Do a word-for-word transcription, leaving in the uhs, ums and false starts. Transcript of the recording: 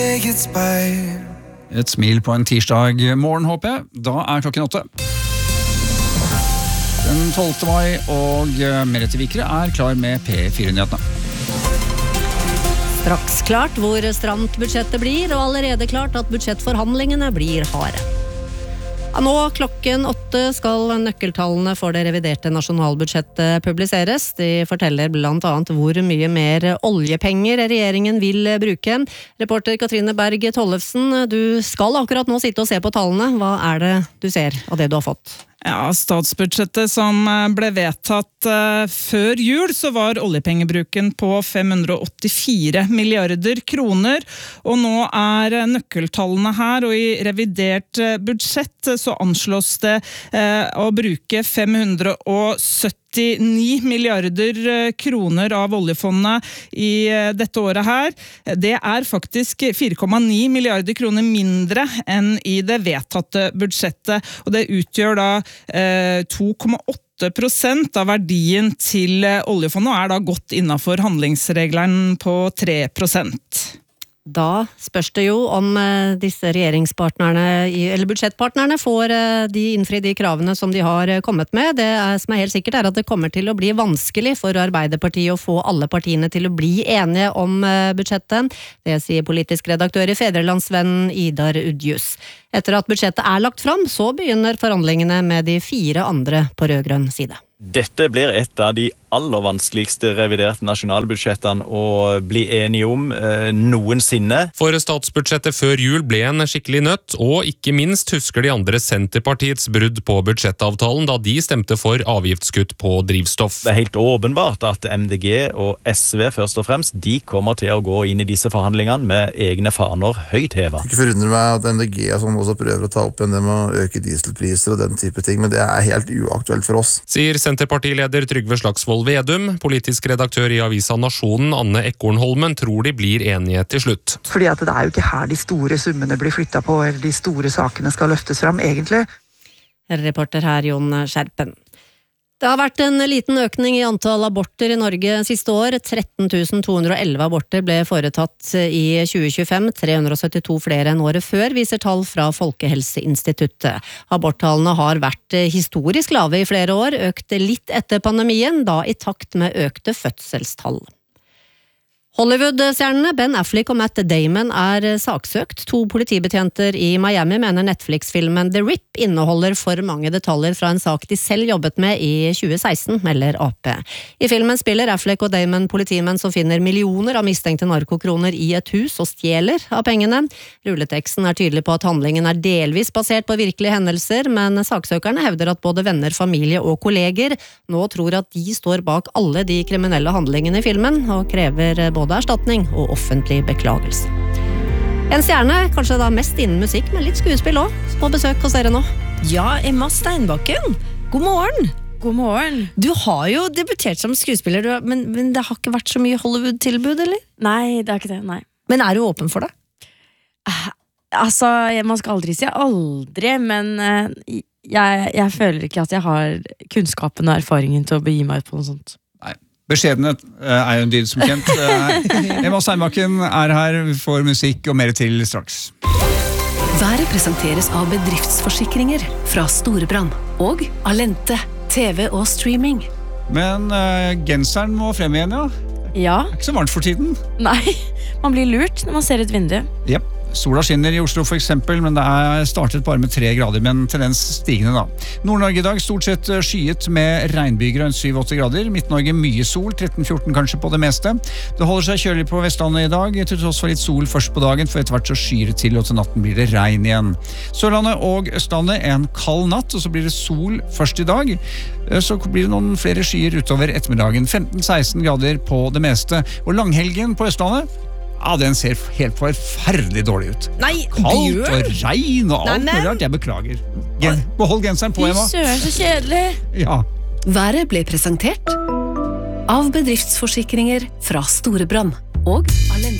Et smil på en tirsdag morgen, håper jeg. Da er klokken åtte. Den tolvte mai, og Merete Vikre er klar med P fire-nyhetene. Straks klart hvor stramt budsjettet blir, og allerede klart at budsjettforhandlingene blir harde. Nå klokken åtte skal nøkkeltallene for det reviderte nasjonalbudsjettet publiseres. De forteller blant annet hvor mye mer oljepenger regjeringen vil bruke. Reporter Katrine Berg Tollefsen, du skal akkurat nå sitte og se på tallene. Hva er det du ser av det du har fått? Ja, statsbudsjettet som ble vedtatt uh, før jul, så var oljepengebruken på fem hundre åttifire milliarder kroner, og nå er nøkkeltallene her, og i revidert uh, budsjett så anslås det uh, å bruke fem hundre syttini milliarder kroner av oljefondet i uh, dette året her. Det er faktisk fire komma ni milliarder kroner mindre enn i det vedtatte budsjettet, og det utgjør da to komma åtte prosent av verdien til oljefondet, og er da godt innenfor handlingsregelen på tre prosent. Da spørs det jo om disse regjeringspartnerne, eller budsjettpartnerne, får de innfri de kravene som de har kommet med. Det som er helt sikkert er at det kommer til å bli vanskelig for Arbeiderpartiet å få alle partiene til å bli enige om budsjettet. Det sier politisk redaktør i Fedrelandsvennen Idar Udjus. Etter at budsjettet er lagt fram, så begynner forhandlingene med de fire andre på rød-grønn side. Dette blir et av de aller vanskeligste reviderte nasjonalbudsjettene å bli enige om eh, noensinne. For statsbudsjettet før jul ble en skikkelig nøtt, og ikke minst husker de andre Senterpartiets brudd på budsjettavtalen da de stemte for avgiftskutt på drivstoff. Det er helt åpenbart at M D G og S V først og fremst, de kommer til å gå inn i disse forhandlingene med egne faner høyt hevet. Det forundrer meg at M D G som også prøver å ta opp igjen det med å øke dieselpriser og den type ting, men det er helt uaktuelt for oss. Sier Senterpartileder Trygve Slagsvold Vedum. Politisk redaktør i avisa Nasjonen, Anne Ekornholmen, tror de blir enige til slutt. Fordi at det er jo ikke her de store summene blir flyttet på, eller de store sakene skal løftes fram, egentlig. Reporter her, Jon Skjerpen. Det har vært en liten økning i antall aborter i Norge siste år. tretten tusen to hundre og elleve aborter ble foretatt i tjue tjuefem, tre hundre og syttito flere enn året før, viser tall fra Folkehelseinstituttet. Aborttallene har vært historisk lave i flere år, økt litt etter pandemien, da i takt med økte fødselstall. Hollywood-stjernene Ben Affleck og Matt Damon er saksøkt. To politibetjenter i Miami mener Netflix-filmen The Rip inneholder for mange detaljer fra en sak de selv jobbet med i tjue seksten, melder A P. I filmen spiller Affleck og Damon politimenn som finner millioner av mistenkte narkokroner i et hus og stjeler av pengene. Rulleteksten er tydelig på at handlingen er delvis basert på virkelige hendelser, men saksøkerne hevder at både venner, familie og kolleger nå tror at de står bak alle de kriminelle handlingene i filmen, og krever både både erstatning og offentlig beklagelse. En stjerne, kanskje da mest innen musikk, men litt skuespill også, på besøk hos dere nå. Ja, Emma Steinbakken. God morgen. God morgen. Du har jo debutert som skuespiller, du, men, men det har ikke vært så mye Hollywood-tilbud, eller? Nei, det har ikke det, nei. Men er du åpen for det? Uh, altså, man skal aldri si aldri, men uh, jeg, jeg føler ikke at jeg har kunnskapen og erfaringen til å begi meg ut på noe sånt. Beskjedenhet er jo en dyd som kjent. Emma Steinbakken er her for musikk og mer til straks. Været presenteres av bedriftsforsikringer fra Storebrand og Alente, T V og streaming. Men uh, genseren må frem igjen, ja? Ja. Det er ikke så varmt for tiden. Nei, man blir lurt når man ser et vindu. Jep. Sola skinner i Oslo for eksempel, men det er startet bare med tre grader, men tendens stigende da. Nord-Norge i dag stort sett skyet med regnbyger og syv til åtte grader. Midt-Norge mye sol, tretten til fjorten kanskje på det meste. Det holder seg kjølig på Vestlandet i dag, til tross for litt sol først på dagen, for etter hvert så skyer det til, og til natten blir det regn igjen. Sørlandet og Østlandet en kald natt, og så blir det sol først i dag. Så blir det noen flere skyer utover ettermiddagen, femten til seksten grader på det meste. Og langhelgen på Østlandet, ja, den ser helt forferdelig dårlig ut. Nei, kaldt Bjørn. Og regn og alt mulig rart. Jeg beklager. Gen Behold genseren på, Emma. Fy søren, så kjedelig. Ja. Været ble presentert av bedriftsforsikringer fra Storebrand og Alente.